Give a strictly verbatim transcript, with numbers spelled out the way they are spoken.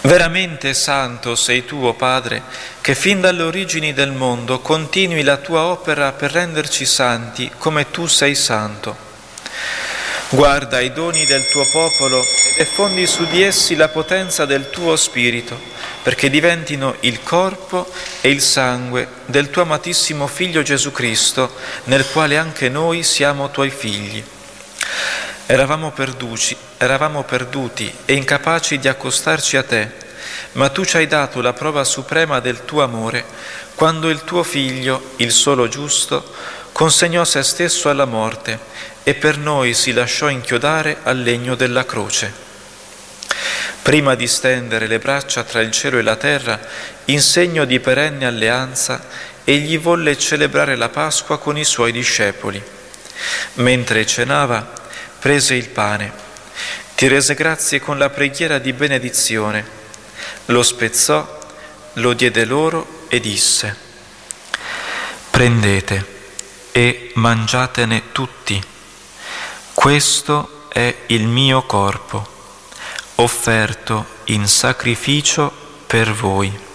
Veramente santo sei tu, o Padre, che fin dalle origini del mondo continui la tua opera per renderci santi come tu sei santo. Guarda i doni del tuo popolo e effondi su di essi la potenza del tuo Spirito, perché diventino il corpo e il sangue del tuo amatissimo Figlio Gesù Cristo, nel quale anche noi siamo tuoi figli. Eravamo perduti, eravamo perduti e incapaci di accostarci a te, ma tu ci hai dato la prova suprema del tuo amore, quando il tuo Figlio, il solo giusto, consegnò se stesso alla morte e per noi si lasciò inchiodare al legno della croce. Prima di stendere le braccia tra il cielo e la terra, in segno di perenne alleanza, egli volle celebrare la Pasqua con i suoi discepoli. Mentre cenava, prese il pane, ti rese grazie con la preghiera di benedizione, lo spezzò, lo diede loro e disse: prendete e mangiatene tutti, questo è il mio corpo, offerto in sacrificio per voi.